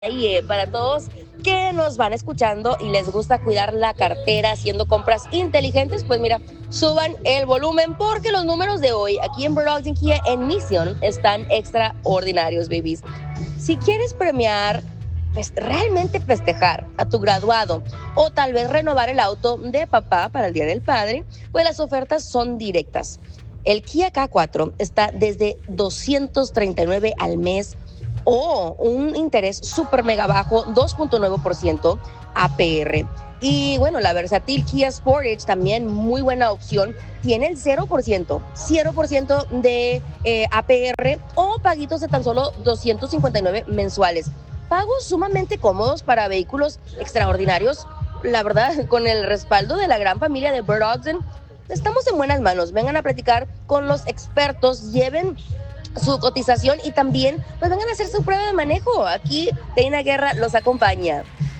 Y para todos que nos van escuchando y les gusta cuidar la cartera haciendo compras inteligentes, pues mira, suban el volumen porque los números de hoy aquí en Burdock Kia en Mission están extraordinarios, babies. Si quieres premiar, pues realmente festejar a tu graduado o tal vez renovar el auto de papá para el Día del Padre, pues las ofertas son directas. El Kia K4 está desde 239 al mes o un interés súper mega bajo, 2.9% APR. Y bueno, la versátil Kia Sportage, también muy buena opción, tiene el 0% de APR o paguitos de tan solo 259 mensuales. Pagos sumamente cómodos para vehículos extraordinarios. La verdad, con el respaldo de la gran familia de Bird Ogden, estamos en buenas manos. Vengan a platicar con los expertos, lleven su cotización y también pues vengan a hacer su prueba de manejo. Aquí Teina Guerra los acompaña.